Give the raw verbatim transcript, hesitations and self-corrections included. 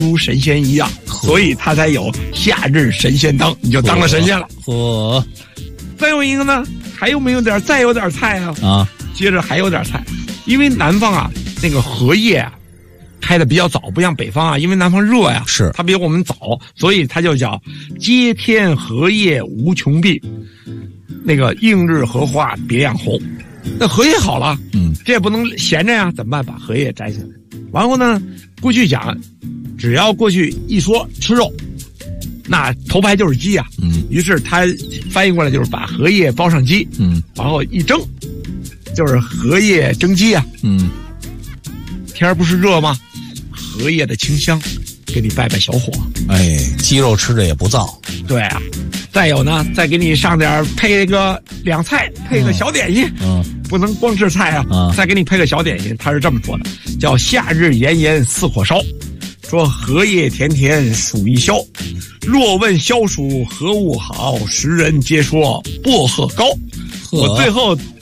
如神仙一样，所以他才有夏日神仙当，你就当了神仙了。 嚯！ 再有一个呢，还有没有点再有点菜啊？ 啊， 接着还有点菜，因为南方啊那个荷叶啊开的比较早，不像北方啊，因为南方热呀， 是它比我们早，所以它就叫接天荷叶无穷碧，那个映日荷花别样红。那荷叶好了， 嗯， 这也不能闲着呀，怎么办？把荷叶摘下来。然后呢，过去讲，只要过去一说吃肉，那头牌就是鸡啊。 嗯， 于是他翻译过来就是把荷叶包上鸡， 嗯， 然后一蒸，就是荷叶蒸鸡啊。 嗯， 天儿不是热吗？荷叶的清香，给你拜拜小火。 哎，鸡肉吃着也不燥。 对啊，再有呢，再给你上点配个凉菜，配个小点心。 嗯， 不能光吃菜啊。 嗯， 再给你配个小点心，他是这么说的，叫夏日炎炎似火烧，说荷叶甜甜暑一消，若问消暑何物好，时人皆说薄荷膏。我最后